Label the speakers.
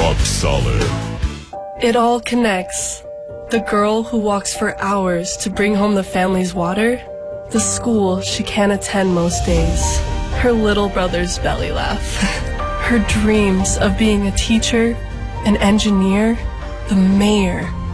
Speaker 1: rock solid.
Speaker 2: It all connects. The girl who walks for hours to bring home the family's water, the school she can't attend most days, her little brother's belly laugh, her dreams of being a teacher, an engineer, the mayor,